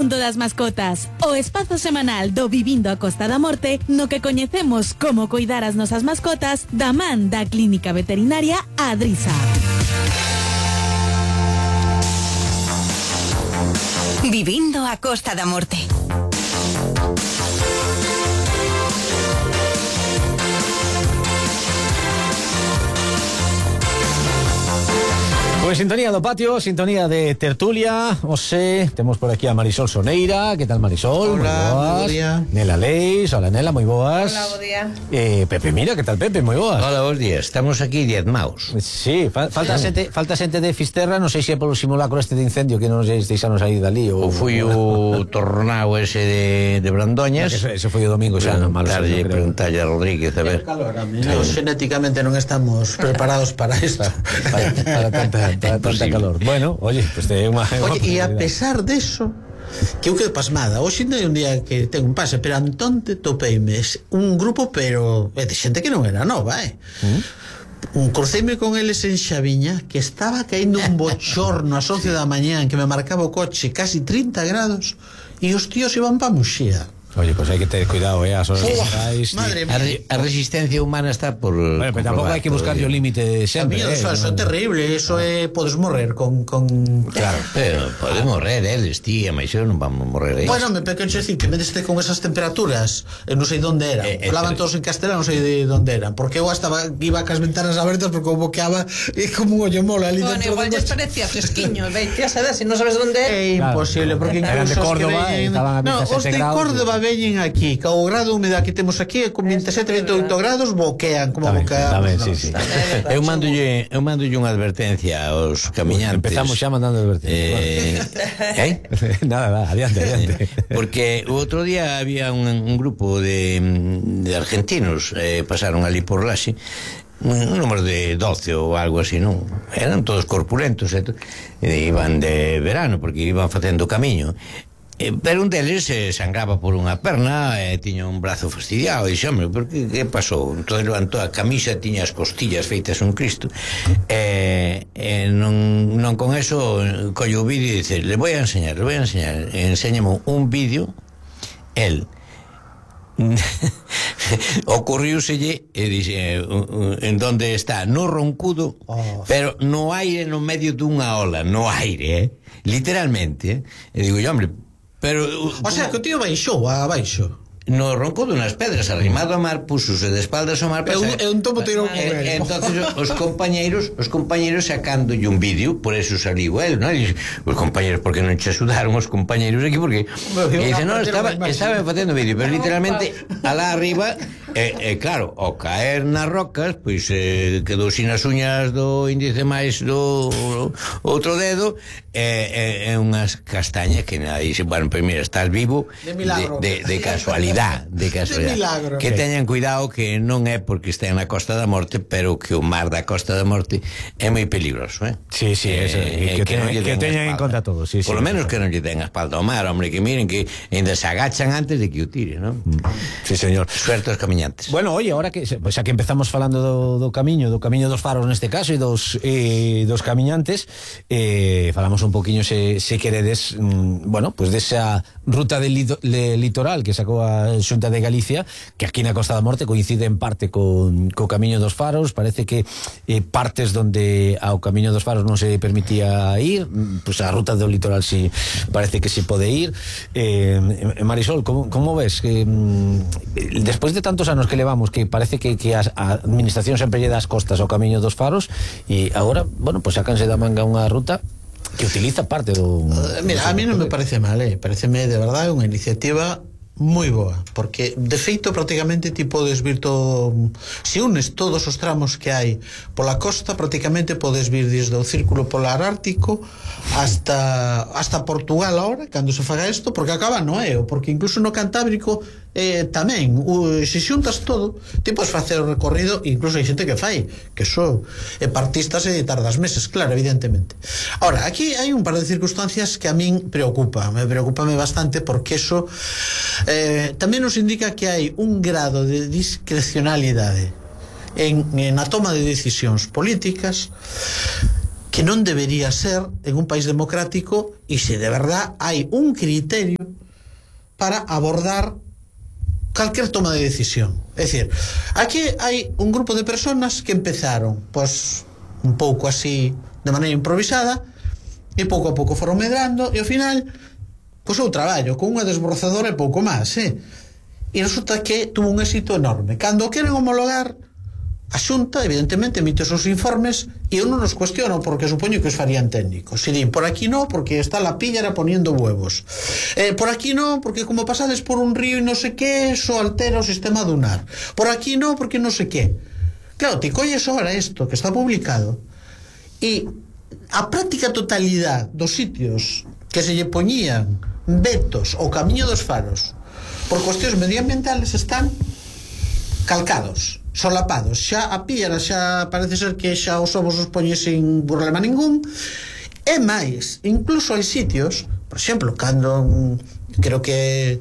Mundo das Mascotas, o espazo semanal do Vivindo a Costa da Morte, no que coñecemos como coidar as nosas mascotas da man da Clínica Veterinaria Adrisa. Vivindo a Costa da Morte. Pois sintonía do patio, sintonía de tertulia. Ose, temos por aquí a Marisol Soneira. Que tal, Marisol? Hola, moi boas. Nela Leis, hola Nela, moi boas. Hola, bo día. Pepe Mira, que tal, Pepe? Moi boas. Hola, bons días. Estamos aquí diezmaos. Sí, falta xente de Fisterra. Non sei se é polo simulacro este de incendio que non sei deixanos aí dali ou foi o tornado ese de Brandoñas. Ese foi o domingo xa, non malo. Preguntarlle a Rodríguez, a ver. Xenéticamente non estamos preparados para isto. Para tanta calor. Bueno, oye, pues é unha e a pesar deso, que eu quedo pasmada. Hoxe non é un día que ten un pase, pero antonte topeime un grupo, pero de xente que non era nova, cruceime con eles en Xaviña, que estaba caendo un bochorno ás 11 da mañá, que me marcaba o coche casi 30 grados, e os tíos iban pa Muxía. Oye, pues hay que tener cuidado, as horas madre mía. A resistencia humana está por... Bueno, pero tampouco hai que buscar o límite sempre. Eso é terrible, eso é... Podes morrer con... Claro, pero podes morrer, eles, tía, mas eu non vamos morrer, Bueno, me pequeno decir que medeste con esas temperaturas, non sei onde era. Falaban todos en castelán, non sei de onde eran, porque eu iba cas ventanas abertas porque eu boqueaba como un ollo mola ali dentro. Igual lles parecía fresquiño, veitías a ver, se non sabes onde é. É imposible, porque eran de Córdoba, estaban a 27 grados. Os de Córdoba veñen aquí, que o grado de humedad que temos aquí con 27, 28 grados boquean como boqueamos. Sí. Eu mandolle unha advertencia aos camiñantes. Empezamos xa mandando advertencia. Nada, adiante. Porque o outro día había un grupo de argentinos, pasaron ali por Laxe, un número de 12 ou algo así, non? Eran todos corpulentos, iban de verano porque iban facendo camiño. Pero un deles sangraba por unha perna, tiña un brazo fastidiado, e dixo, hombre, por que pasou? Entón levantou a camisa, tiña as costillas feitas un Cristo, non con eso colle o vídeo e dice, le voy a enseñar, enséñame un vídeo, el ocurriuselle e dixe, en donde está no roncudo, pero no aire, no medio dunha ola, no aire, literalmente, e digo, hombre, pero... O sea, que o tío baixou abaixo. No ronco dunhas pedras, arrimado ao mar, pusose de espaldas ao mar. É un tomo tirou con él. Entonces os compañeiros sacándolle un vídeo, por eso saliu el, non? Os compañeiros, porque non che axudaron os compañeiros aquí, porque dice, non, estaba facendo vídeo, pero literalmente alá arriba, claro, ao caer nas rocas, pois quedou sin as uñas do índice máis do outro dedo, unhas castañas que nadie dice, bueno, pois mira, estás vivo de casualidade. Que teñan cuidado, que non é porque estén na Costa da Morte, pero que o mar da Costa da Morte é moi peligroso, Sí, que teñan en conta todo. Por lo menos que non lle den a espalda ao mar, hombre, que miren que ainda se agachan antes de que o tire, non? Sí, señor. Suerte aos camiñantes. Bueno, oye, ahora que xa que empezamos falando do camiño dos faros neste caso e dos camiñantes, falamos un poquinho se queredes, bueno, pues desa ruta de litoral que sacou a Xunta de Galicia, que aquí na Costa da Morte coincide en parte co Camiño dos Faros. Parece que partes donde ao Camiño dos Faros non se permitía ir, pues a ruta do litoral sí parece que se pode ir. Marisol, como ves que despois de tantos anos que levamos, que parece que a administración sempre lle dá as costas ao Camiño dos Faros, e agora, bueno, pues sacanse da manga unha ruta que utiliza parte do... Mira, a mí non me parece mal, pareceme de verdade unha iniciativa moi boa, porque de feito prácticamente ti podes vir todo, se unes todos os tramos que hai pola costa, prácticamente podes vir desde o Círculo Polar Ártico hasta Portugal ahora, cando se faga isto, porque acaba no Eo, porque incluso no Cantábrico tamén, se xuntas todo, ti podes facer o recorrido, incluso hai xente que fai, que son partistas e tardas meses, claro, evidentemente. Ahora, aquí hai un par de circunstancias que a min preocúpame bastante, porque eso tamén nos indica que hai un grado de discrecionalidade na toma de decisións políticas que non debería ser en un país democrático, e se de verdad hai un criterio para abordar calquer toma de decisión. É dicir, aquí hai un grupo de personas que empezaron pois un pouco así de maneira improvisada e pouco a pouco foron medrando e ao final pois o traballo con unha desbrozadora e pouco máis, e resulta que tuvo un éxito enorme. Cando queren homologar, a Xunta evidentemente emite os seus informes e eu non os cuestiono porque supoño que os farían técnicos. Se din, por aquí no, porque está la píllara poniendo huevos, por aquí no, porque como pasades por un río e non sei que, eso altera o sistema dunar, por aquí no, porque non sei que. Claro, te colles ahora isto que está publicado e a práctica totalidade dos sitios que se lle poñían vetos ao Camiño dos Faros por cuestións medioambientales están calcados, solapados. Xa a píllara xa parece ser que xa os ovos os poñe sin problema ningún. E máis, incluso hai sitios, por exemplo, cando creo que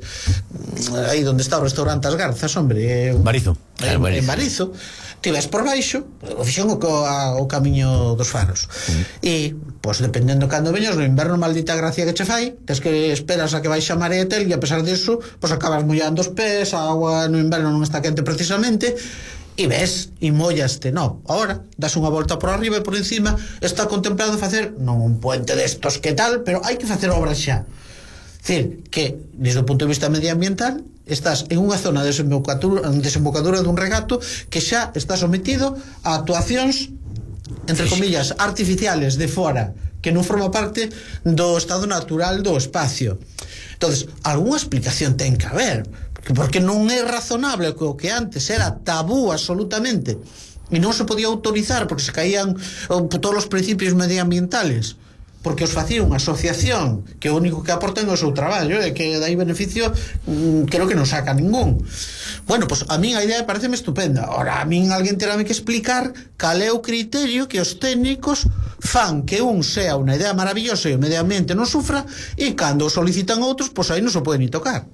aí onde está o restaurante As Garzas, hombre, Barizo. En Barizo, ti ves por baixo, o fixen o Camiño dos Faros. E, pois, dependendo cando veñas, no inverno, maldita gracia que che fai, tes que esperas a que baixe a marea e tel, e a pesar disso, pois acabas mollando os pés, a agua no inverno non está quente precisamente, e ves, e mollaste. No, ahora, das unha volta por arriba e por encima, está contemplado facer, non un puente destos que tal, pero hai que facer obras xa. Decir, que, desde o punto de vista medioambiental, estás en unha zona de desembocadura dun regato que xa está sometido a actuacións, entre comillas, artificiales de fora, que non forma parte do estado natural do espacio. Entonces, algunha explicación ten que haber, porque non é razonable que o que antes era tabú absolutamente e non se podía autorizar porque se caían todos os principios medioambientales, porque os facía unha asociación que o único que aporten é o seu traballo e que dai beneficio creo que non saca ningún. Bueno, pois a min a idea pareceme estupenda. Ora, a min alguén terame que explicar cal é o criterio que os técnicos fan que un sea unha idea maravillosa e o medio ambiente non sufra, e cando o solicitan outros, pois aí non se pode ni tocar.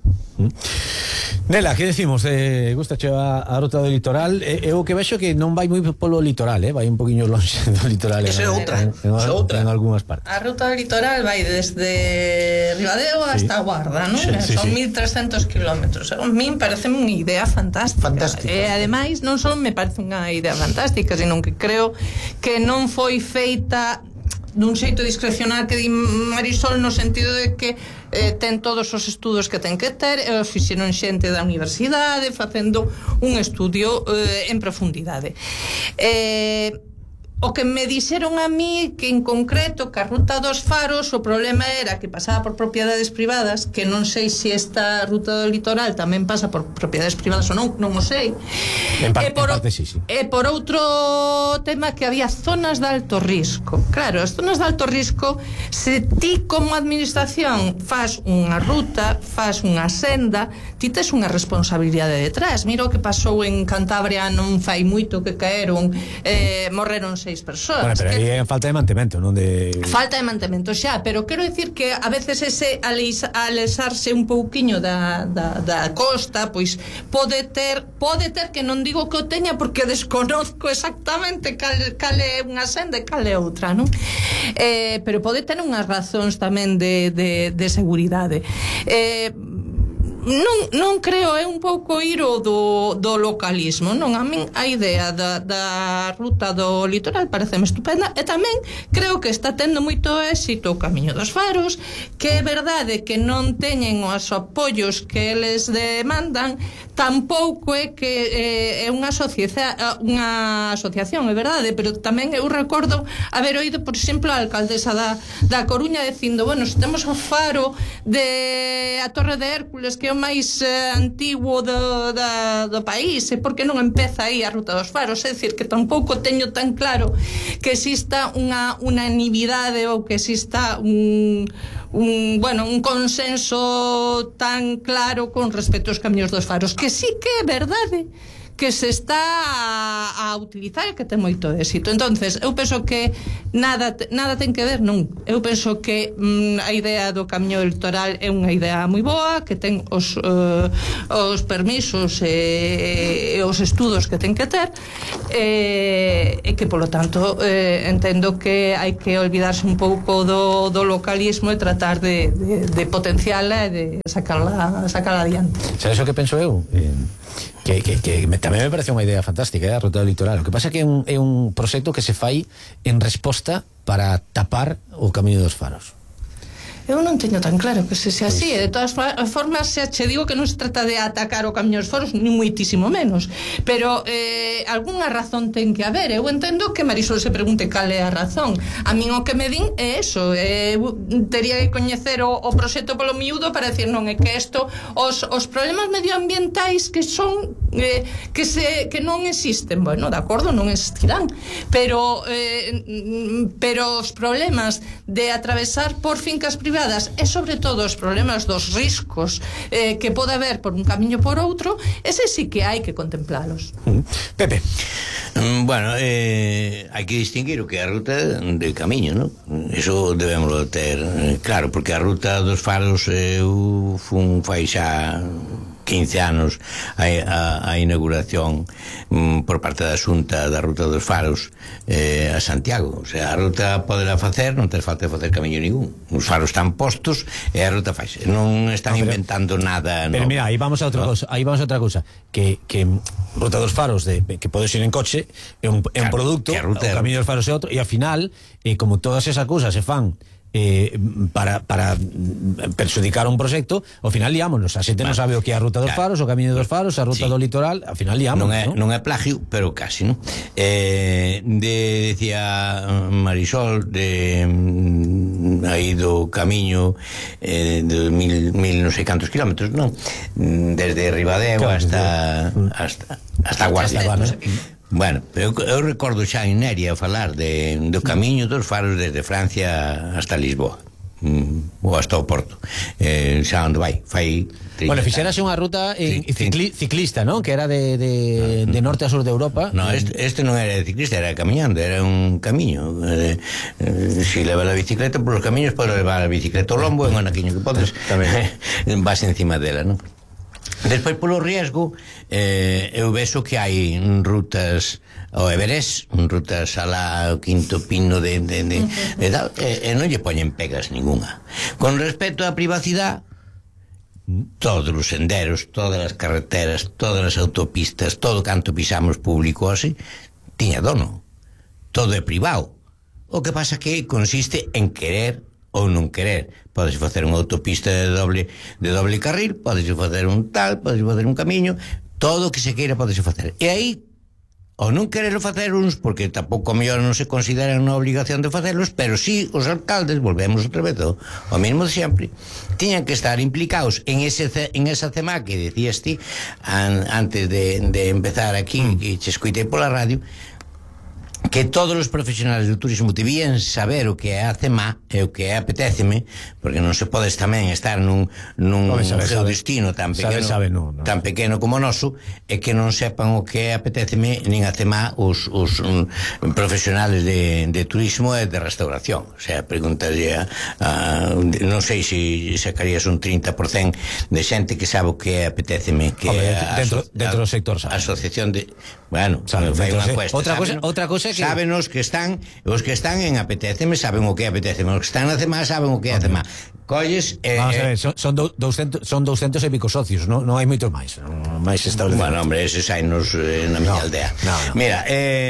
Nela, que decimos? Gustache a ruta do litoral? Eu que vexo que non vai moi polo litoral, vai un poquinho longe do litoral. Esa é outra. En algunhas partes. A ruta do litoral vai desde Ribadeo hasta Guarda, non? Son 1300 kilómetros. A min parece unha idea fantástica. E ademais non só me parece unha idea fantástica, sino que creo que non foi feita dun xeito discrecional que di Marisol, no sentido de que ten todos os estudos que ten que ter, e os fixeron xente da universidade facendo un estudio en profundidade. O que me dixeron a mí que en concreto que a ruta dos Faros o problema era que pasaba por propiedades privadas, que non sei se esta ruta do litoral tamén pasa por propiedades privadas ou non o sei. En parte sí. E por outro tema, que había zonas de alto risco. Claro, as zonas de alto risco, se ti como administración faz unha ruta, faz unha senda, ti tes unha responsabilidade detrás. Mira o que pasou en Cantabria non fai moito, que caeron, morreron 6 persoas. Bueno, pero aí é falta de mantemento, non de... Falta de mantemento xa, pero quero dicir que a veces ese alexarse un pouquiño da costa, pois pode ter que non digo que o teña porque desconozco exactamente cal é unha senda e cal é outra, non? Pero pode ter unhas razóns tamén de seguridade. Non creo, é un pouco ir o do localismo, non? A min a idea da ruta do litoral pareceme estupenda, e tamén creo que está tendo moito éxito o Camiño dos Faros, que é verdade que non teñen os apoios que eles demandan, tampouco é que é unha asociación, é verdade, pero tamén eu recordo haber oído, por exemplo, a alcaldesa da Coruña dicindo, bueno, se temos o faro de a Torre de Hércules, que é o máis antigo do país, e por que non empeza aí a ruta dos Faros? É dicir, que tampouco teño tan claro que exista unha unanimidade ou que exista un consenso tan claro con respecto aos Camiños dos Faros, que sí que é verdade que se está a utilizar e que ten moito éxito. Entonces, eu penso que nada ten que ver, non. Eu penso que a idea do camiño do litoral é unha idea moi boa, que ten os permisos e os estudos que ten que ter, e que, polo tanto, entendo que hai que olvidarse un pouco do localismo e tratar de potenciala e de sacarla adiante. Sabes o que penso eu? Que tamén me parece unha idea fantástica, a ruta do litoral. O que pasa é que é un proxecto que se fai en resposta para tapar o camiño dos faros. Eu non teño tan claro que se sea así, de todas formas xa che digo que non se trata de atacar o camiño dos faros, ni muitísimo menos, pero algunha razón ten que haber. Eu entendo que Marisol se pregunte cal é a razón. A min o que me din é eso, tería que coñecer o proxecto polo miúdo para decir, non, é que isto, os problemas medioambientais que son que non existen, bueno, de acordo, non existirán, pero os problemas de atravesar por fincas privadas e sobre todo os problemas dos riscos que pode haber por un camiño por outro, ese sí que hai que contemplalos. Pepe. Bueno, hai que distinguir o que é a ruta de camiño, ¿no? Eso debémoslo ter claro, porque a ruta dos faros eu fai xa 15 anos a inauguración por parte da Xunta da ruta dos faros a Santiago. O sea, a ruta podela facer, non tes falta de facer camiño ningún. Os faros están postos e a ruta faixe. Non están inventando nada. Pero mira, aí vamos a outra cousa, que ruta dos faros que podes ir en coche é un produto, o camiño dos faros é outro, e ao final, como todas esas cousas se fan para perjudicar un proxecto, ao final liámonos. A xente non sabe o que é a ruta dos faros, o camiño dos faros, a ruta do litoral, ao final liámonos. Non é plagio, pero casi, non? Decía Marisol aí do camiño de mil non sei cantos kilómetros, non? Desde Ribadeo hasta Guardia. Bueno, eu recordo xa en Neria falar do camiño dos faros desde Francia hasta Lisboa, ou hasta o Porto, xa onde fai 30. Bueno, fixérase unha ruta ciclista, non? Que era de norte a sur de Europa. No, este non era de ciclista, era camiñando, era un camiño. Si leva a bicicleta por os camiños, podes levar a bicicleta ao lombo, en un anaquiño que podes, vas encima dela, non? Despois, polo riesgo, eu vexo que hai rutas ao Everest, rutas ao Quinto Pino de tal, e non lle poñen pegas ninguna. Con respecto á privacidade, todos os senderos, todas as carreteras, todas as autopistas, todo canto pisamos público así, tiña dono. Todo é privado. O que pasa que consiste en querer ou non querer. Podes facer unha autopista de doble carril, podes facer un tal, podes facer un camiño, todo o que se queira podes facer. E aí, ou non querelo facer uns, porque tampouco mellor non se consideran unha obligación de facerlos, pero sí os alcaldes, volvemos outra vez o mesmo de sempre, tiñan que estar implicados en esa tema que decías ti antes de empezar aquí, que che escoitei pola radio, que todos os profesionales do turismo debían saber o que é a CEMA e o que é Apetéceme, porque non se podes tamén estar nun geodestino tan pequeno como o noso e que non sepan o que é Apetéceme nin a CEMA os profesionales de turismo e de restauración. O sea, pregúntalle non sei se sacarías un 30% de xente que sabe o que é Apetéceme, que dentro do sector sabe. Asociación de... Bueno, fai unha encuesta. Outra cousa que saben os que están en Apetéceme, saben o que é Apetéceme, os que están na CEMA saben o que é a CEMA. Colles vamos a ver, son 200 e pico socios, non hai moitos máis establecidos. Bueno, hombre, eses hai nos na miña aldea. Mira,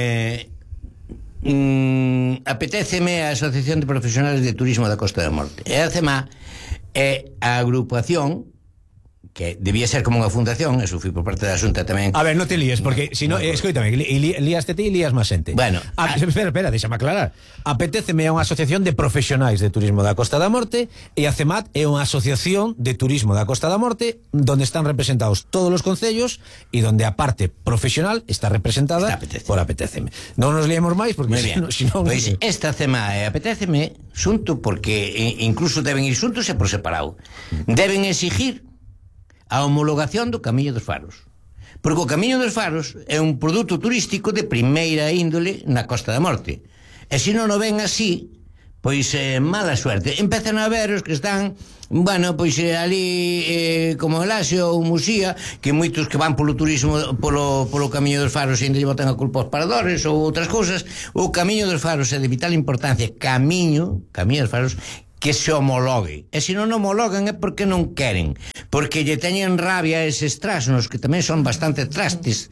Apetéceme a Asociación de Profesionales de Turismo da Costa da Morte. E a CEMA é a agrupación que debía ser como unha fundación, eso fui por parte da Xunta tamén. A ver, non te líes, porque se non, escoítame, líaste ti e lías máis xente. Bueno, espera, déxame aclarar. Apetéceme é unha asociación de profesionais de turismo da Costa da Morte e a CEMAT é unha asociación de turismo da Costa da Morte donde están representados todos os concellos e donde a parte profesional está representada por Apetéceme. Non nos liemos máis porque senón pois esta CEMA e Apetéceme xunto, porque incluso deben ir xuntos e por separado. Deben exigir a homologación do Camiño dos Faros, Porque o Camiño dos Faros é un produto turístico de primeira índole na Costa da Morte. E se non o ven así, pois mala suerte. Empezan a ver os que están, bueno, pois ali como Laxo ou Musía, que moitos que van polo turismo polo Camiño dos Faros e ainda lle botan a culpa aos paradores ou outras cousas. O Camiño dos Faros é de vital importancia, Camiño dos Faros, que se homologue. E se non homologan é porque non queren, porque lle teñen rabia eses trasnos que tamén son bastante trastes,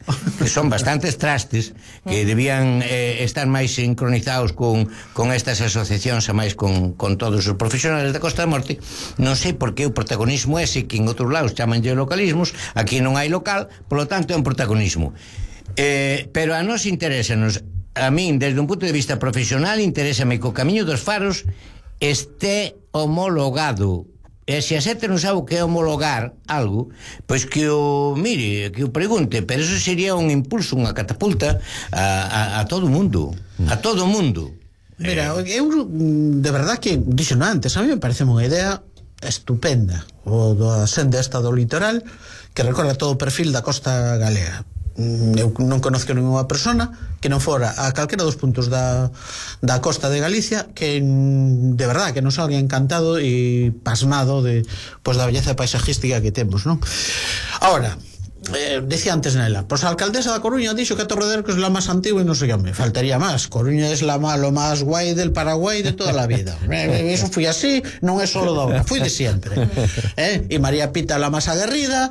que debían estar máis sincronizados con estas asociacións e máis con todos os profesionales da Costa da Morte. Non sei por que o protagonismo ese que en outros lados chamanlle localismos, aquí non hai local, polo tanto é un protagonismo. Pero a nos interésanos, a min desde un punto de vista profesional, interésame que o Camiño dos Faros este homologado. E se a xente non sabe o que é homologar algo, pois que o mire, que o pregunte, pero eso sería un impulso, unha catapulta a todo o mundo, a todo o mundo. Mira, eu de verdad que dixen antes, a mí me parece unha idea estupenda o da senda esta do litoral que recorre todo o perfil da costa galega. Eu non conozco ninguna persona que non fora a calquera dos puntos da costa de Galicia que de verdad que non salga encantado e pasmado da belleza paisajística que temos, non? Ahora, decía antes nela, pois a alcaldesa da Coruña dixo que a Torre de Arcos é la máis antigua e non sei que, me faltaría máis. Coruña é lo máis guai del Paraguai de toda a vida. Eso fui así, non é solo de ahora, fui de siempre. E María Pita la máis aguerrida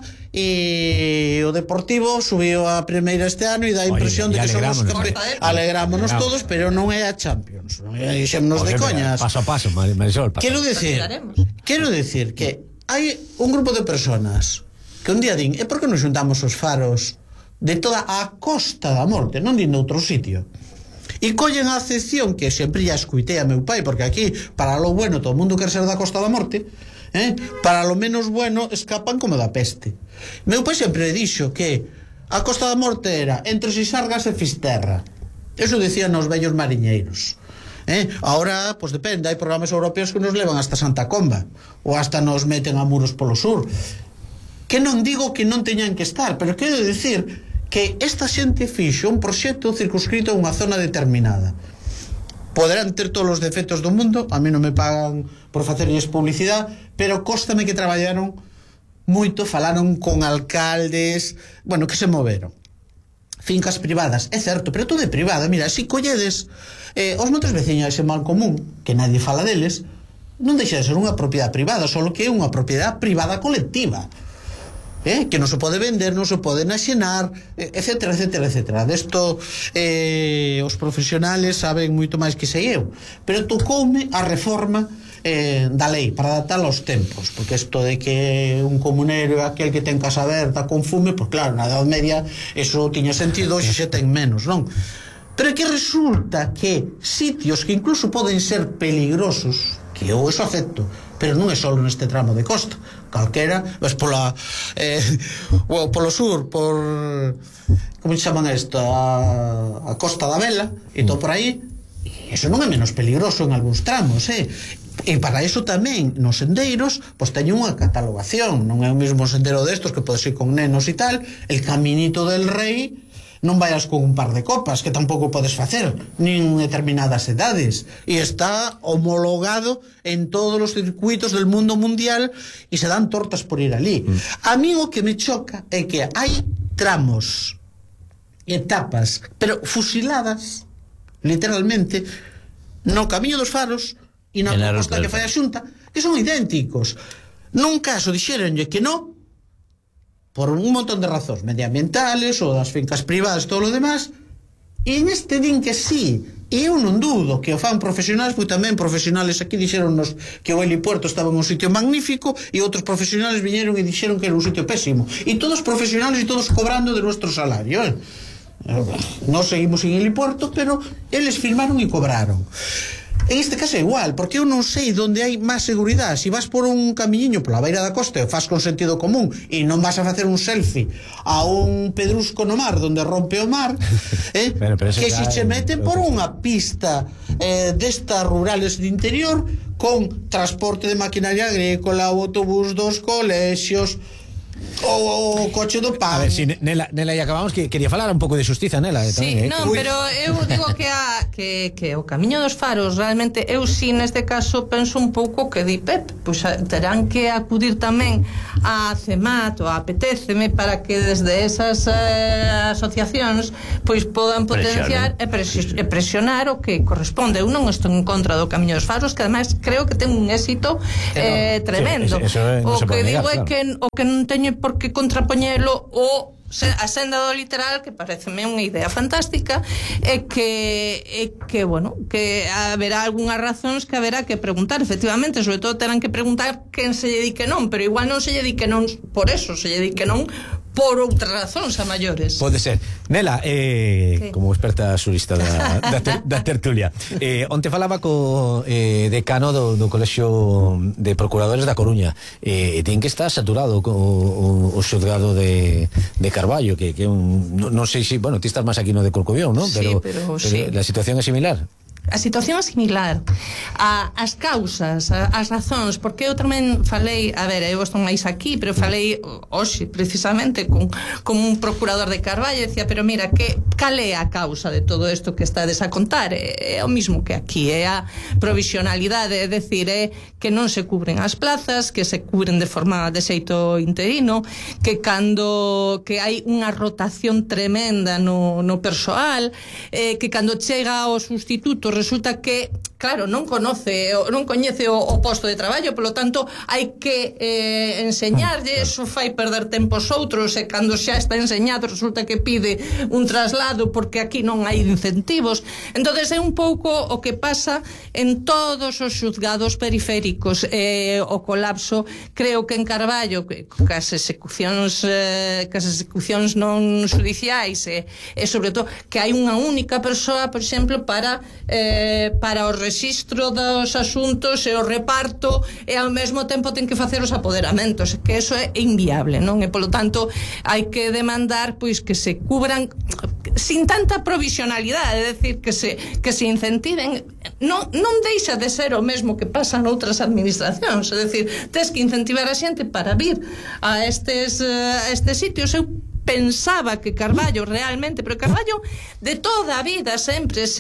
e o Deportivo subiu a primeira este ano e dá a impresión de que somos alegrámonos todos, pero non é a Champions, non é xémonos de coñas. Paso a paso, Marisol. Quero decir que hai un grupo de personas que un día din, e por que non xuntamos os faros de toda a Costa da Morte, non din de outro sitio, e collen a acepción que sempre ya escuitei a meu pai, porque aquí para lo bueno todo o mundo quer ser da Costa da Morte, para lo menos bueno escapan como da peste. Meu pai sempre dixo que a Costa da Morte era entre Sisargas e Fisterra. Eso decían os vellos mariñeiros. Ahora, pues depende, hai programas europeos que nos levan hasta Santa Comba ou hasta nos meten a Muros polo sur, que non digo que non teñan que estar, pero quero dicir que esta xente fixo un proxecto circunscrito a unha zona determinada. Poderán ter todos os defectos do mundo, a mí non me pagan por facerlles publicidade, pero cóstame que traballaron moito, falaron con alcaldes, bueno, que se moveron. Fincas privadas, é certo, pero todo é privada. Mira, se colledes os montes veciñais en Malcomún, que nadie fala deles, non deixa de ser unha propiedade privada, só que é unha propiedade privada colectiva. Que non se pode vender, non se pode naxenar, etcétera, etcétera, etcétera. Desto os profesionales saben moito máis que sei eu, pero tocoume a reforma da lei para adaptar aos tempos, porque isto de que un comunero é aquel que ten casa aberta con fume, pois claro, na Edad Media eso tiña sentido, hoxe xa ten menos, non? Pero que resulta que sitios que incluso poden ser peligrosos, que eu eso acepto, pero non é só neste tramo de costa, calquera, ves polo sur, por como se chaman isto, a Costa da Vela e todo por aí, e eso non é menos peligroso en algúns tramos, e para iso tamén nos sendeiros pois teñen unha catalogación, non é o mesmo sendero destos que podes ir con nenos e tal. El Caminito del Rei non vayas con un par de copas, que tampouco podes facer nin determinadas edades, e está homologado en todos os circuitos del mundo mundial e se dan tortas por ir ali. A mí o que me choca é que hai tramos, etapas, pero fusiladas literalmente no Camiño dos Faros e na proposta que fai a Xunta, que son idénticos. Nun caso dixeronlle que non por un montón de razóns medioambientales ou das fincas privadas e todo o demás, e en este din que sí, e eu non dudo que o fan profesionales, porque tamén profesionales aquí dixeronnos que o helipuerto estaba en un sitio magnífico e outros profesionales viñeron e dixeron que era un sitio pésimo, e todos profesionales e todos cobrando de nuestro salario, Nos seguimos en helipuerto, pero eles firmaron e cobraron. En este caso é igual, porque eu non sei onde hai máis seguridade. Se vas por un camiñiño pola beira da costa e faz con sentido común e non vas a facer un selfie a un pedrusco no mar onde rompe o mar, que se che meten por unha pista destas rurales de interior con transporte de maquinaria agrícola, o autobús dos colexios, O coche do pan. A ver, si Nela e acabamos, que quería falar un pouco de xustiza, Nela. Sí, non, pero eu digo que o camiño dos faros realmente, eu si neste caso penso un pouco que di Pep, pois terán que acudir tamén a CEMAT ou a Apeteceme para que desde esas asociacións pois podan potenciar e presionar o que corresponde. Eu non estou en contra do camiño dos faros, que ademais creo que ten un éxito tremendo. Sí, no o que negar, digo é claro. que o que non teño por que contrapoñelo o a senda do literal, que pareceme unha idea fantástica, e que bueno, que haberá algunhas razóns que haberá que preguntar, efectivamente, sobre todo terán que preguntar quen se lle di que non, pero igual non se lle di que non por eso, se lle di que non por outras razóns a maiores. Pode ser. Nela, como experta xurista da tertulia, onte falaba co decano do Colexio de Procuradores da Coruña, e ten que estar saturado o xulgado de Carballo, que non sei se, bueno, ti estás máis aquí no de Corcobión, non? Pero a situación é similar. A situación é similar. As causas, as razóns, porque eu tamén falei, a ver, eu estou máis aquí, pero falei hoxe precisamente con un procurador de Carballo, decía, pero mira, cal é a causa de todo isto que estades a contar? É o mismo que aquí, é a provisionalidade, é decir, é que non se cubren as plazas, que se cubren de xeito interino, que que hai unha rotación tremenda no persoal, que cando chega ao sustituto resulta que, claro, non coñece o posto de traballo, polo tanto hai que enseñarlle, eso fai perder tempo aos outros, e cando xa está enseñado resulta que pide un traslado porque aquí non hai incentivos. Entonces é un pouco o que pasa en todos os xuzgados periféricos, o colapso, creo que en Carballo, cas execucións non xudiciais, e sobre todo que hai unha única persoa, por exemplo, para o rexistro dos asuntos e o reparto, e ao mesmo tempo ten que facer os apoderamentos, que eso é inviable, non? E polo tanto hai que demandar pois que se cubran sin tanta provisionalidade, é dicir, que se incentiven. Non deixa de ser o mesmo que pasa noutras administracións, é dicir, tes que incentivar a xente para vir a estes sitios. Eu pensaba que Carballo realmente, pero Carballo de toda a vida sempre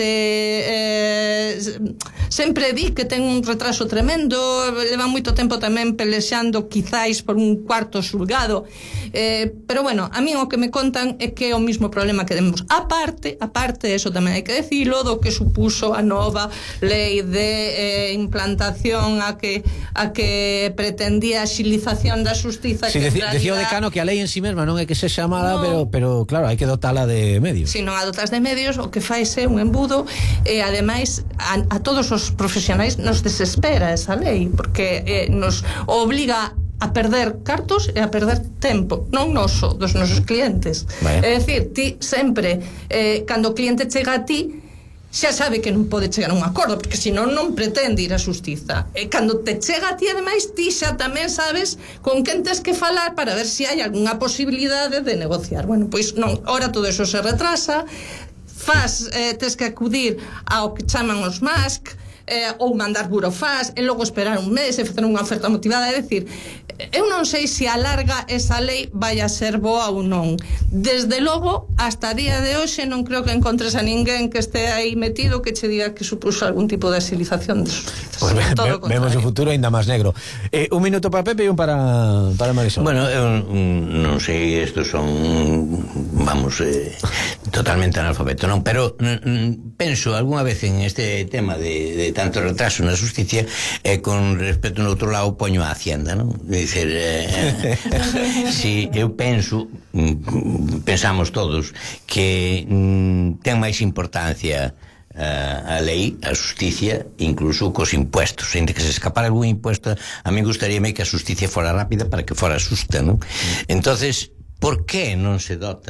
sempre di que ten un retraso tremendo, leva moito tempo tamén pelexando quizáis por un cuarto xulgado, pero bueno, a mí o que me contan é que é o mismo problema que temos, aparte, eso tamén hai que decirlo, do que supuso a nova lei de implantación a que pretendía a xilización da xustiza. Sí, decía o decano que a lei en si mesma non é que se chama pero claro, hai que dotala de medios. Si non a dotas de medios, o que fai é un embudo, e ademais a todos os profesionais nos desespera esa lei, porque nos obliga a perder cartos e a perder tempo, non noso, dos nosos clientes. É dicir, ti sempre, cando o cliente chega a ti, xa sabe que non pode chegar a un acordo, porque senón non pretende ir á xustiza. E cando te chega a ti, ademais, ti xa tamén sabes con quen tes que falar para ver se hai algunha posibilidade de negociar. Bueno, pois non, ora todo eso se retrasa, tes que acudir ao que chaman os MASC, ou mandar burofás, e logo esperar un mes e facer unha oferta motivada. É dicir, eu non sei se a larga esa lei vai a ser boa ou non. Desde logo, hasta a día de hoxe non creo que encontres a ninguén que este aí metido que che diga que supuso algún tipo de agilización de suscitas. Pues vemos o futuro ainda máis negro. Un minuto para Pepe e un para Marisol. Bueno, eu non sei, estos son totalmente analfabeto, non? Pero penso algunha vez en este tema de tanto retraso na justicia, e con respecto no outro lado poño a Hacienda, non? Dicer, si eu pensamos todos que ten máis importancia a lei, a justicia, incluso cos impuestos, entre que se escapara algún impuesto, a mí gustaríame que a justicia fora rápida para que fora xusta, non? Entonces, por que non se dota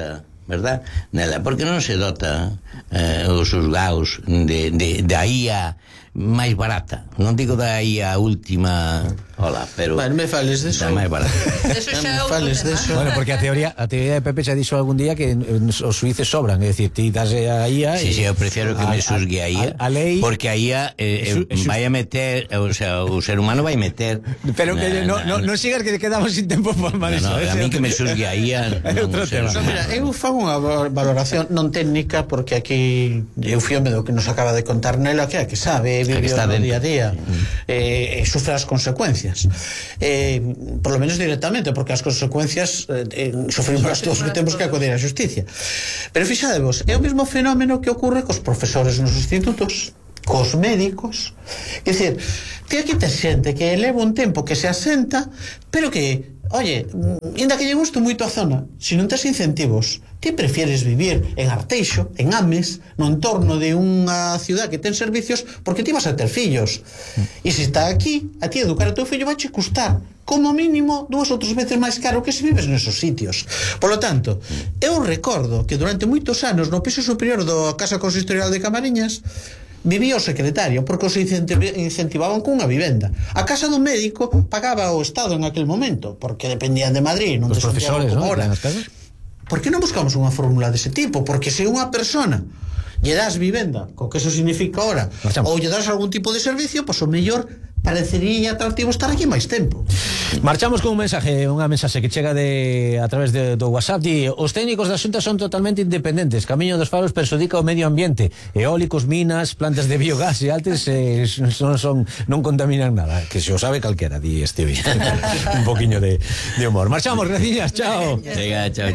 verdad? Nela, porque non se dota os xulgaos da IA máis barata. Non digo da IA última, pero bueno, me fales de eso. Da máis barata. Eso xa é outro tema. Bueno, porque a teoría de Pepe xa dixo algún día que os suíces sobran, é dicir, ti das a IA. Sí, eu prefiero que me xulgue a IA, a lei, porque a IA vai a meter, o sea, o ser humano vai meter. Pero que non sigas que quedamos sin tempo para iso. A mí que me xulgue a IA non o ser humano. Mira, eu fago unha valoración non técnica, porque aquí eu fíome do que nos acaba de contar Nela, que é a que sabe, vive no día a día, sufre as consecuencias, por lo menos directamente, porque as consecuencias sufrimos todos que temos que acudir á xusticia. Pero fixadevos, é o mesmo fenómeno que ocorre cos profesores nos institutos, cos médicos. É dicir, ti aquí tes xente que leva un tempo que se asenta, pero que, oye, inda que lle guste moito a zona, se non tes incentivos, ti prefieres vivir en Arteixo, en Ames, no entorno de unha ciudad que ten servicios, porque ti vas a ter fillos. E se está aquí, a ti educar a teu fillo vai che custar como mínimo 2 ou 3 veces máis caro que se vives nesos sitios. Por lo tanto, eu recordo que durante moitos anos no piso superior da Casa Consistorial de Camariñas vivía o secretario, porque os incentivaban cunha vivenda. A casa do médico pagaba o Estado en aquel momento, porque dependían de Madrid, non os de profesores, Santiago, ¿no? Por que non buscamos unha fórmula dese tipo? Porque se unha persona lle das vivenda, co que eso significa ahora, ou lle das algún tipo de servicio, pois o mellor parecería atractivo estar aquí máis tempo. Marchamos con unha mensaxe que chega a través do WhatsApp. Os técnicos da Xunta son totalmente independentes. Camiño dos Faros perxudica o medio ambiente. Eólicos, minas, plantas de biogás e altes non contaminan nada. Que se o sabe calquera, di este oído. Un poquinho de humor. Marchamos, gracias, chao. Venga, chao.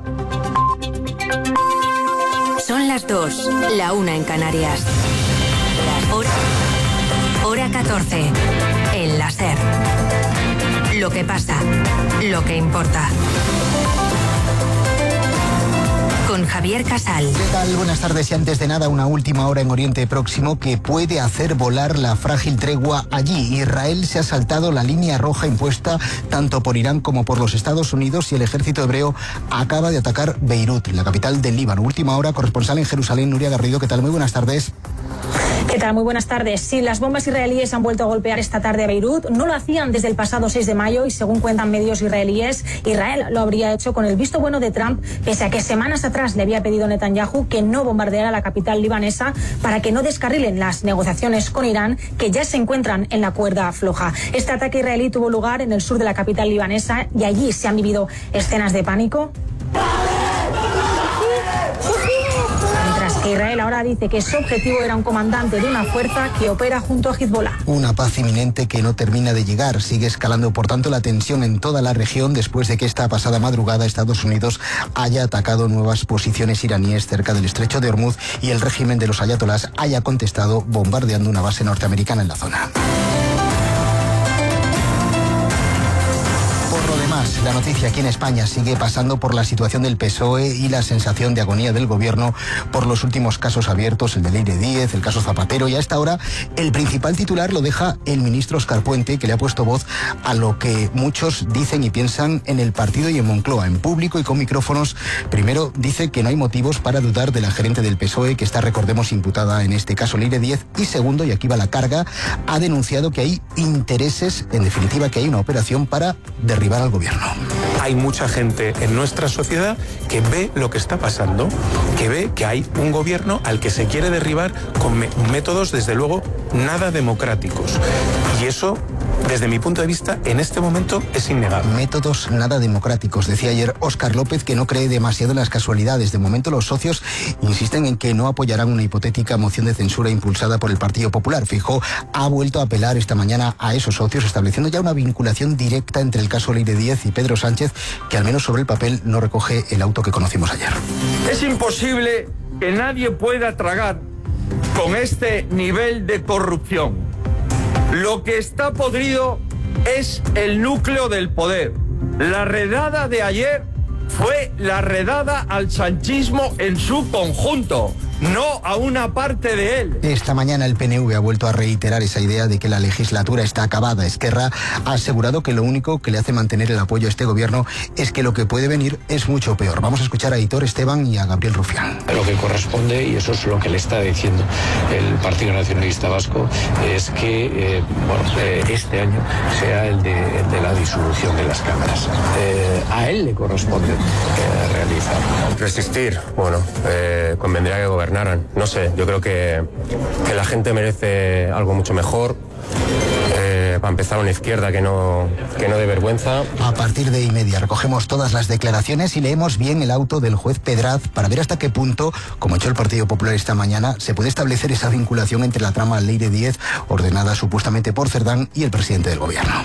Son las 2, la 1 en Canarias. Hora 14, en la SER. Lo que pasa, lo que importa. Con Javier Casal. ¿Qué tal? Buenas tardes. Y antes de nada, una última hora en Oriente Próximo que puede hacer volar la frágil tregua allí. Israel se ha saltado la línea roja impuesta tanto por Irán como por los Estados Unidos y el ejército hebreo acaba de atacar Beirut, la capital del Líbano. Última hora, corresponsal en Jerusalén, Nuria Garrido. ¿Qué tal? Muy buenas tardes. ¿Qué tal? Muy buenas tardes. Sí, las bombas israelíes han vuelto a golpear esta tarde a Beirut. No lo hacían desde el pasado 6 de mayo y según cuentan medios israelíes, Israel lo habría hecho con el visto bueno de Trump, pese a que semanas atrás le había pedido a Netanyahu que no bombardeara la capital libanesa para que no descarrilen las negociaciones con Irán, que ya se encuentran en la cuerda floja. Este ataque israelí tuvo lugar en el sur de la capital libanesa y allí se han vivido escenas de pánico. Mientras que Israel ahora dice que su objetivo era un comandante de una fuerza que opera junto a Hezbollah. Una paz inminente que no termina de llegar. Sigue escalando, por tanto, la tensión en toda la región después de que esta pasada madrugada Estados Unidos haya atacado nuevas posiciones iraníes cerca del estrecho de Hormuz y el régimen de los ayatolás haya contestado bombardeando una base norteamericana en la zona. La noticia aquí en España sigue pasando por la situación del PSOE y la sensación de agonía del gobierno por los últimos casos abiertos, el de Leire Díez, el caso Zapatero, y a esta hora el principal titular lo deja el ministro Óscar Puente, que le ha puesto voz a lo que muchos dicen y piensan en el partido y en Moncloa, en público y con micrófonos. Primero dice que no hay motivos para dudar de la gerente del PSOE, que está, recordemos, imputada en este caso Leire Díez, y segundo, y aquí va la carga, ha denunciado que hay intereses, en definitiva que hay una operación para derribar al gobierno. Hay mucha gente en nuestra sociedad que ve lo que está pasando, que ve que hay un gobierno al que se quiere derribar con métodos, desde luego, nada democráticos. Y eso, desde mi punto de vista, en este momento es innegable. Métodos nada democráticos, decía ayer Óscar López, que no cree demasiado en las casualidades. De momento los socios insisten en que no apoyarán una hipotética moción de censura impulsada por el Partido Popular. Feijóo ha vuelto a apelar esta mañana a esos socios, estableciendo ya una vinculación directa entre el caso Leire Díez y Pedro Sánchez, que al menos sobre el papel no recoge el auto que conocimos ayer. Es imposible que nadie pueda tragar con este nivel de corrupción. Lo que está podrido es el núcleo del poder. La redada de ayer fue la redada al sanchismo en su conjunto. no a una parte de él. Esta mañana el PNV ha vuelto a reiterar esa idea de que la legislatura está acabada. Esquerra ha asegurado que lo único que le hace mantener el apoyo a este gobierno es que lo que puede venir es mucho peor. Vamos a escuchar a Aitor Esteban y a Gabriel Rufián. Lo que corresponde, y eso es lo que le está diciendo el Partido Nacionalista Vasco, es que este año sea el de la disolución de las cámaras. A él le corresponde realizar. Resistir, convendría que gobernaran. No sé, yo creo que la gente merece algo mucho mejor. Para empezar, una izquierda que no dé vergüenza. A partir de 1:30 recogemos todas las declaraciones y leemos bien el auto del juez Pedraz para ver hasta qué punto, como ha hecho el Partido Popular esta mañana, se puede establecer esa vinculación entre la trama Leire Díez, ordenada supuestamente por Cerdán, y el presidente del gobierno.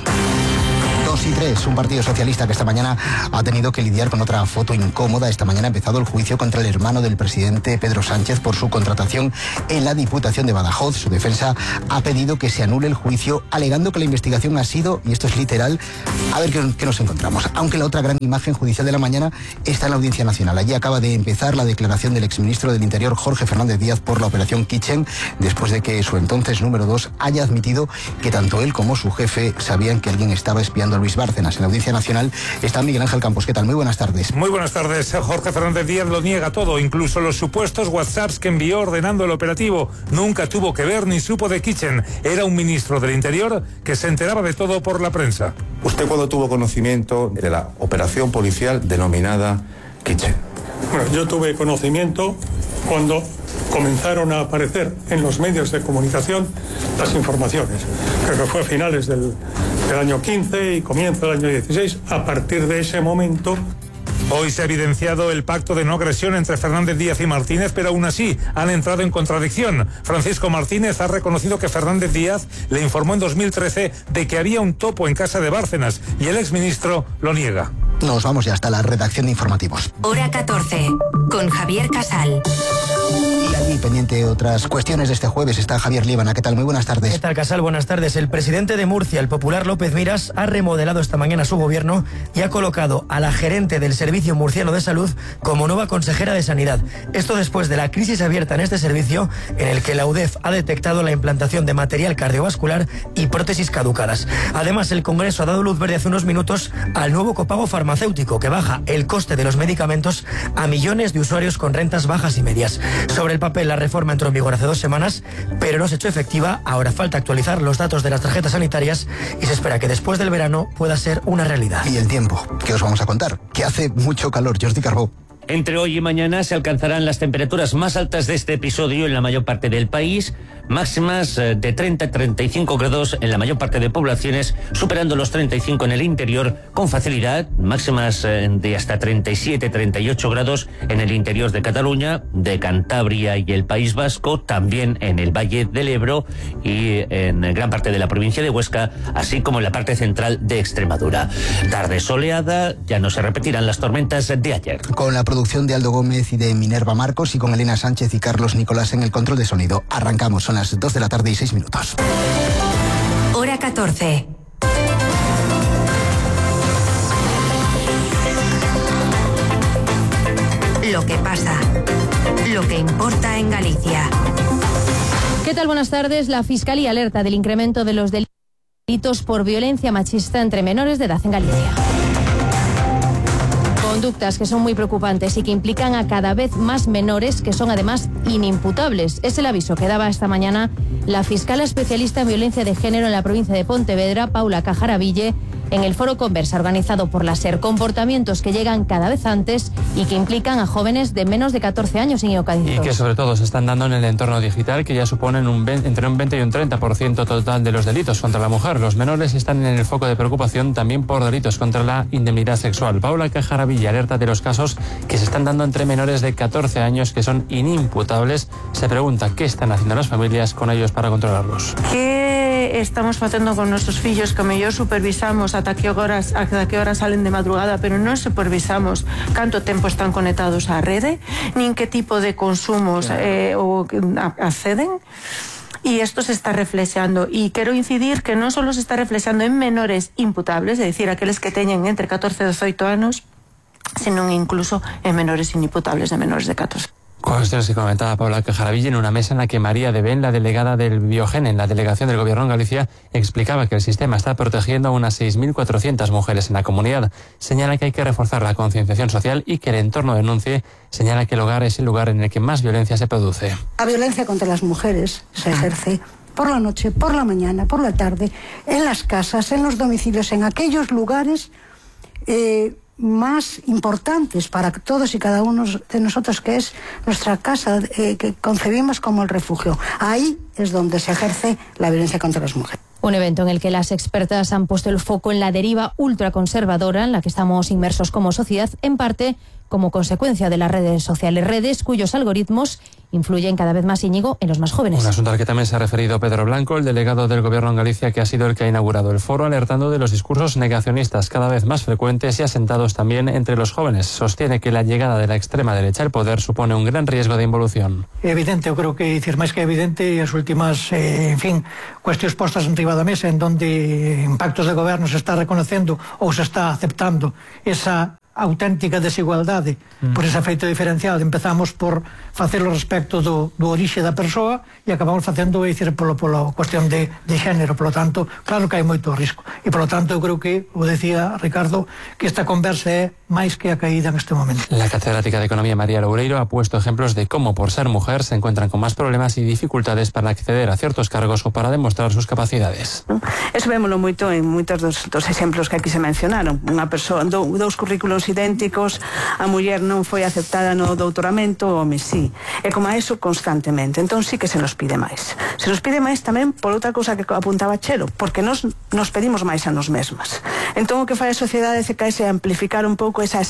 2 y 3, un Partido Socialista que esta mañana ha tenido que lidiar con otra foto incómoda. Esta mañana ha empezado el juicio contra el hermano del presidente Pedro Sánchez por su contratación en la Diputación de Badajoz. Su defensa ha pedido que se anule el juicio, alegando que la investigación ha sido, y esto es literal, a ver qué nos encontramos. Aunque la otra gran imagen judicial de la mañana está en la Audiencia Nacional. Allí acaba de empezar la declaración del exministro del Interior, Jorge Fernández Díaz, por la operación Kitchen, después de que su entonces número 2 haya admitido que tanto él como su jefe sabían que alguien estaba espiando a Luis Bárcenas. En la Audiencia Nacional está Miguel Ángel Campos. ¿Qué tal? Muy buenas tardes. Muy buenas tardes. Jorge Fernández Díaz lo niega todo, incluso los supuestos WhatsApps que envió ordenando el operativo. Nunca tuvo que ver ni supo de Kitchen. Era un ministro del Interior que se enteraba de todo por la prensa. ¿Usted cuándo tuvo conocimiento de la operación policial denominada Kitchen? Bueno, yo tuve conocimiento cuando comenzaron a aparecer en los medios de comunicación las informaciones. Creo que fue a finales del año 15 y comienzo del año 16. A partir de ese momento... Hoy se ha evidenciado el pacto de no agresión entre Fernández Díaz y Martínez, pero aún así han entrado en contradicción. Francisco Martínez ha reconocido que Fernández Díaz le informó en 2013 de que había un topo en casa de Bárcenas y el exministro lo niega. Nos vamos ya hasta la redacción de informativos. Hora 14, con Javier Casal. Y allí, pendiente de otras cuestiones de este jueves, está Javier Líbana. ¿Qué tal? Muy buenas tardes. ¿Qué tal, Casal? Buenas tardes. El presidente de Murcia, el popular López Miras, ha remodelado esta mañana su gobierno y ha colocado a la gerente del Servicio Murciano de Salud como nueva consejera de Sanidad. Esto después de la crisis abierta en este servicio, en el que la UDEF ha detectado la implantación de material cardiovascular y prótesis caducadas. Además, el Congreso ha dado luz verde hace unos minutos al nuevo copago farmacéutico, que baja el coste de los medicamentos a millones de usuarios con rentas bajas y medias. Sobre el papel, la reforma entró en vigor hace 2 semanas, pero no se ha hecho efectiva. Ahora falta actualizar los datos de las tarjetas sanitarias y se espera que después del verano pueda ser una realidad. Y el tiempo, ¿qué os vamos a contar? Que hace mucho calor. Jordi Carbó. Entre hoy y mañana se alcanzarán las temperaturas más altas de este episodio en la mayor parte del país, máximas de 30 a 35 grados en la mayor parte de poblaciones, superando los 35 en el interior con facilidad, máximas de hasta 37, 38 grados en el interior de Cataluña, de Cantabria y el País Vasco, también en el Valle del Ebro y en gran parte de la provincia de Huesca, así como en la parte central de Extremadura. Tarde soleada, ya no se repetirán las tormentas de ayer. Con la producción de Aldo Gómez y de Minerva Marcos y con Elena Sánchez y Carlos Nicolás en el control de sonido. Arrancamos, son las 2 de la tarde y 6 minutos. Hora 14. Lo que pasa, lo que importa en Galicia. ¿Qué tal? Buenas tardes. La Fiscalía alerta del incremento de los delitos por violencia machista entre menores de edad en Galicia. Conductas que son muy preocupantes y que implican a cada vez más menores que son además inimputables. Es el aviso que daba esta mañana la fiscala especialista en violencia de género en la provincia de Pontevedra, Paula Cajaraville, en el foro Conversa organizado por la SER. Comportamientos que llegan cada vez antes y que implican a jóvenes de menos de 14 años, Íñigo Cádiz. Y que sobre todo se están dando en el entorno digital, que ya suponen entre un 20 y un 30% total de los delitos contra la mujer. Los menores están en el foco de preocupación también por delitos contra la indemnidad sexual. Paula Cajaraville alerta de los casos que se están dando entre menores de 14 años que son inimputables. Se pregunta qué están haciendo las familias con ellos para controlarlos. ¿Qué estamos facendo con nuestros fillos que mellor supervisamos ata que horas salen de madrugada, pero non supervisamos canto tempo están conectados á rede, nin que tipo de consumos acceden? Y esto se está reflexando, y quiero incidir que non solo se está reflexando en menores imputables, es decir, aqueles que teñen entre 14 e 18 anos, sino incluso en menores inimputables de menores de 14. Cuestiones que comentaba Paula Cajaraville en una mesa en la que María de Ben, la delegada del Biogen en la delegación del Gobierno en Galicia, explicaba que el sistema está protegiendo a unas 6.400 mujeres en la comunidad. Señala que hay que reforzar la concienciación social y que el entorno denuncie. Señala que el hogar es el lugar en el que más violencia se produce. La violencia contra las mujeres se ejerce por la noche, por la mañana, por la tarde, en las casas, en los domicilios, en aquellos lugares más importantes para todos y cada uno de nosotros, que es nuestra casa, que concebimos como el refugio. Ahí es donde se ejerce la violencia contra las mujeres. Un evento en el que las expertas han puesto el foco en la deriva ultraconservadora en la que estamos inmersos como sociedad, en parte como consecuencia de las redes sociales, redes cuyos algoritmos influyen cada vez más, Íñigo, en los más jóvenes. Un asunto al que también se ha referido Pedro Blanco, el delegado del Gobierno en Galicia, que ha sido el que ha inaugurado el foro, alertando de los discursos negacionistas cada vez más frecuentes y asentados también entre los jóvenes. Sostiene que la llegada de la extrema derecha al poder supone un gran riesgo de involución. Evidente, eu creo que decir máis que evidente as últimas, cuestións postas enriba da mesa en donde en pactos de goberno se está reconocendo ou se está aceptando esa auténtica desigualdade por ese efeito diferencial. Empezamos por facelo respecto do orixe da persoa e acabamos facendo pola cuestión de xénero. Polo tanto, claro que hai moito risco e polo tanto eu creo que, o decía Ricardo, que esta conversa é máis que a caída en este momento. La catedrática de Economía María Loureiro ha puesto ejemplos de cómo por ser mujer se encuentran con más problemas y dificultades para acceder a ciertos cargos o para demostrar sus capacidades. Eso vémoslo moito en moitos dos exemplos que aquí se mencionaron. Unha persoa, dous currículos idénticos, a muller non foi aceptada no doutoramento, o home sí. E como a eso constantemente. Entón sí que se nos pide máis. Se nos pide máis tamén por outra cousa que apuntaba Chelo, porque nos pedimos máis a nos mesmas. Entón o que fai a sociedade é caese a amplificar un pouco esa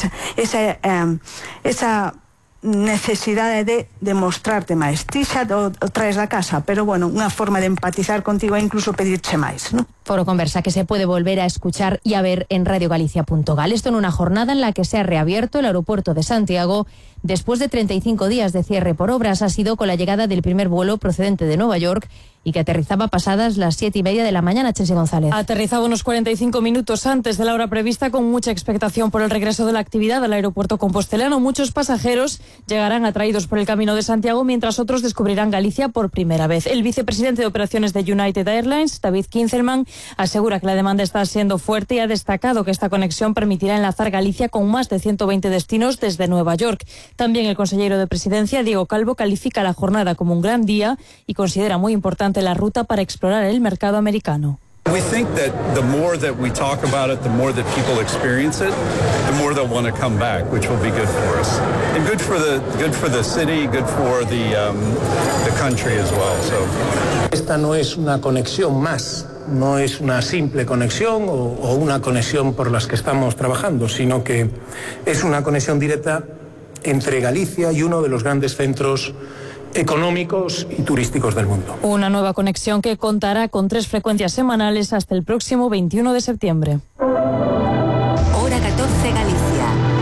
necesidade de demostrarte máis. Ti xa o traes da casa, pero bueno, unha forma de empatizar contigo é incluso pedirche máis, ¿no? Foro Conversa que se puede volver a escuchar y a ver en radiogalicia.gal. Esto en una jornada en la que se ha reabierto el aeropuerto de Santiago después de 35 días de cierre por obras. Ha sido con la llegada del primer vuelo procedente de Nueva York y que aterrizaba pasadas las 7:30 de la mañana, Chelsea González. Aterrizaba unos 45 minutos antes de la hora prevista, con mucha expectación por el regreso de la actividad al aeropuerto compostelano. Muchos pasajeros llegarán atraídos por el camino de Santiago, mientras otros descubrirán Galicia por primera vez. El vicepresidente de operaciones de United Airlines, David Kinzelman, asegura que la demanda está siendo fuerte y ha destacado que esta conexión permitirá enlazar Galicia con más de 120 destinos desde Nueva York. También el consejero de Presidencia, Diego Calvo, califica la jornada como un gran día y considera muy importante la ruta para explorar el mercado americano. We think that the more that we talk about it, the more that people experience it, the more they'll want to come back, which will be good for us and good for the city, good for the country as well. So esta no es una conexión más, no es una simple conexión o una conexión por las que estamos trabajando, sino que es una conexión directa entre Galicia y uno de los grandes centros económicos y turísticos del mundo. Una nueva conexión que contará con 3 frecuencias semanales hasta el próximo 21 de septiembre. Hora 14 Galicia.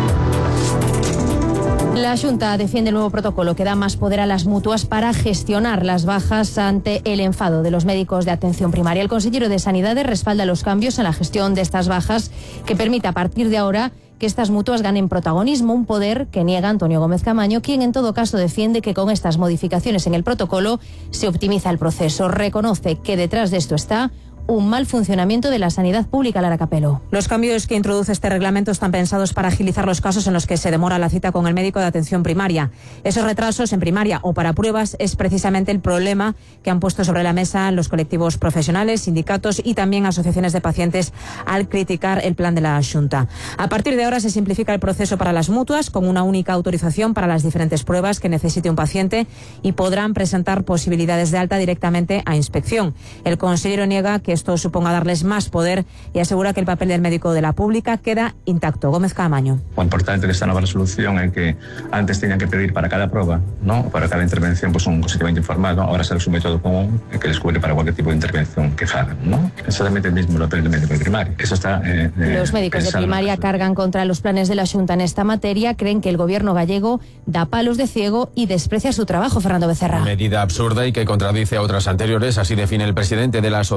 La Xunta defiende el nuevo protocolo que da más poder a las mutuas para gestionar las bajas ante el enfado de los médicos de atención primaria. El consejero de Sanidad respalda los cambios en la gestión de estas bajas que permite a partir de ahora que estas mutuas ganen protagonismo, un poder que niega Antonio Gómez Camaño, quien en todo caso defiende que con estas modificaciones en el protocolo se optimiza el proceso. Reconoce que detrás de esto está un mal funcionamiento de la sanidad pública. Lara Capelo. Los cambios que introduce este reglamento están pensados para agilizar los casos en los que se demora la cita con el médico de atención primaria. Esos retrasos en primaria o para pruebas es precisamente el problema que han puesto sobre la mesa los colectivos profesionales, sindicatos y también asociaciones de pacientes al criticar el plan de la Xunta. A partir de ahora se simplifica el proceso para las mutuas con una única autorización para las diferentes pruebas que necesite un paciente y podrán presentar posibilidades de alta directamente a inspección. El consejero niega que esto suponga darles más poder y asegura que el papel del médico de la pública queda intacto. Gómez Caamaño. O importante desta nova resolución é que antes tenían que pedir para cada prova, ¿no? Para cada intervención, pues un consentimiento informado, ahora se les un método común que les cubre para cualquier tipo de intervención que hagan, ¿no? Exactamente el mismo papel del médico de primaria. Eso está... Los médicos de primaria cargan contra los planes de la Xunta en esta materia, creen que el gobierno gallego da palos de ciego y desprecia su trabajo. Fernando Becerra. Medida absurda y que contradice a otras anteriores, así define el presidente de la Asociación de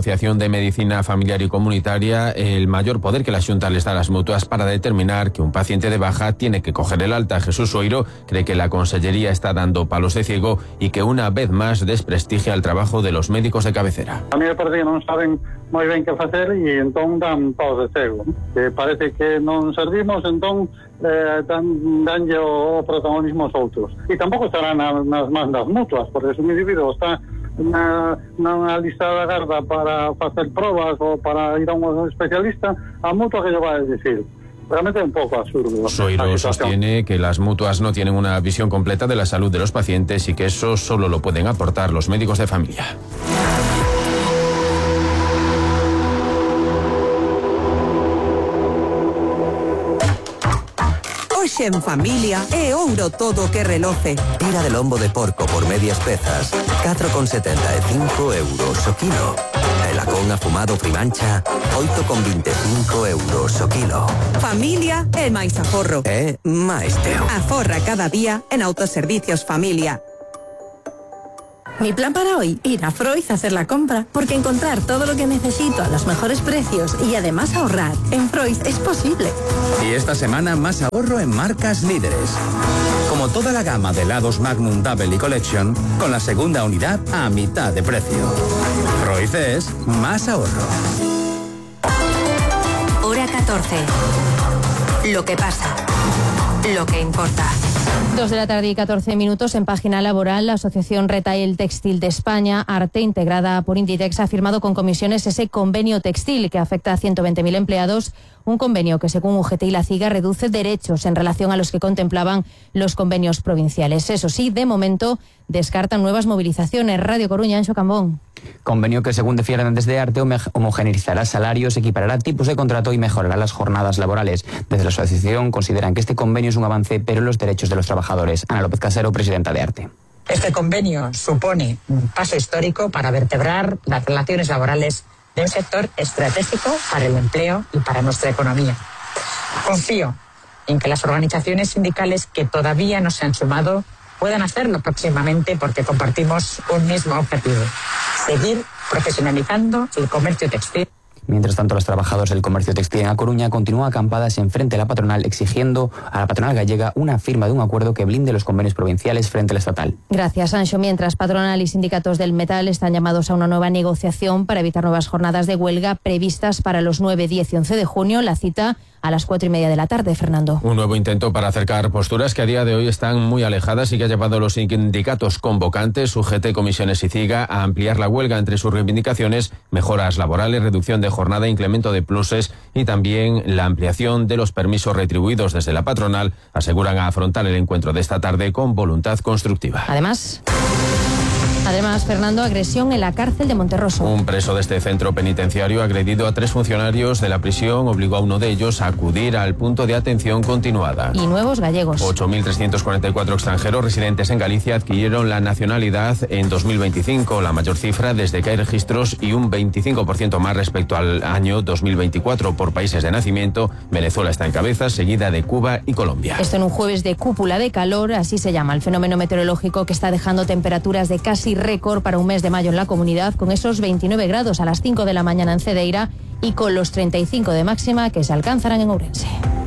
de Medicina Familiar y Comunitaria el mayor poder que la Xunta les da a las mutuas para determinar que un paciente de baja tiene que coger el alta. Jesús Soiro cree que la Consellería está dando palos de ciego y que una vez más desprestigia el trabajo de los médicos de cabecera. A mí me parece que non saben moi ben que facer e entón dan palos de cego. Que parece que non servimos, entón danlle o protagonismo aos outros. E tampouco estará nas mans das mutuas, porque se un individuo está na lista de agarda para facer probas ou para ir a un especialista, a mutua que lle vai a decir. Realmente es un poco absurdo. Soiro sostiene que las mutuas no tienen una visión completa de la salud de los pacientes y que eso solo lo pueden aportar los médicos de familia. Hoxe en familia é ouro todo que reloce. Tira de lombo de porco por medias pezas, 4,75 euros o kilo. El lacón afumado Primancha, 8,25 euros o kilo. Familia é máis aforro. É máis teo. Aforra cada día en Autoservicios Familia. Mi plan para hoy, ir a Freud a hacer la compra, porque encontrar todo lo que necesito a los mejores precios y además ahorrar en Freud es posible. Y esta semana más ahorro en marcas líderes. Como toda la gama de helados Magnum Double y Collection, con la segunda unidad a mitad de precio. Freud es más ahorro. Hora 14. Lo que pasa. Lo que importa. 2 de la tarde y 14 minutos. En página laboral, la Asociación Retail Textil de España, ARTE, integrada por Inditex, ha firmado con comisiones ese convenio textil que afecta a 120.000 empleados. Un convenio que, según UGT y la CIGA, reduce derechos en relación a los que contemplaban los convenios provinciales. Eso sí, de momento descartan nuevas movilizaciones. Radio Coruña, Anxo Cambón. Convenio que, según defienden desde ARTE, homogeneizará salarios, equiparará tipos de contrato y mejorará las jornadas laborales. Desde la asociación consideran que este convenio es un avance, pero en los derechos de los trabajadores. Ana López Casero, presidenta de ARTE. Este convenio supone un paso histórico para vertebrar las relaciones laborales de un sector estratégico para el empleo y para nuestra economía. Confío en que las organizaciones sindicales que todavía no se han sumado puedan hacerlo próximamente, porque compartimos un mismo objetivo: seguir profesionalizando el comercio textil. Mientras tanto, los trabajadores del comercio textil en A Coruña continúan acampadas en frente a la patronal, exigiendo a la patronal gallega una firma de un acuerdo que blinde los convenios provinciales frente al estatal. Gracias, Anxo. Mientras patronal y sindicatos del metal están llamados a una nueva negociación para evitar nuevas jornadas de huelga previstas para los 9, 10 y 11 de junio. La cita a las 4:30 de la tarde, Fernando. Un nuevo intento para acercar posturas que a día de hoy están muy alejadas y que ha llevado a los sindicatos convocantes, UGT, Comisiones y CIGA, a ampliar la huelga. Entre sus reivindicaciones: mejoras laborales, reducción de jornada, incremento de pluses y también la ampliación de los permisos retribuidos. Desde la patronal aseguran a afrontar el encuentro de esta tarde con voluntad constructiva. Además, Fernando, agresión en la cárcel de Monterroso. Un preso de este centro penitenciario, agredido a 3 funcionarios de la prisión, obligó a uno de ellos a acudir al punto de atención continuada. Y nuevos gallegos. 8.344 extranjeros residentes en Galicia adquirieron la nacionalidad en 2025, la mayor cifra desde que hay registros, y un 25% más respecto al año 2024. Por países de nacimiento, Venezuela está en cabeza, seguida de Cuba y Colombia. Esto en un jueves de cúpula de calor, así se llama el fenómeno meteorológico que está dejando temperaturas de casi récord para un mes de mayo en la comunidad, con esos 29 grados a las 5 de la mañana en Cedeira y con los 35 de máxima que se alcanzarán en Ourense.